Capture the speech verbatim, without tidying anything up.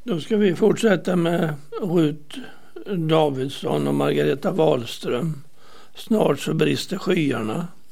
Då ska vi fortsätta med Rut Davidsson och Margareta Wahlström. Snart så brister skyarna.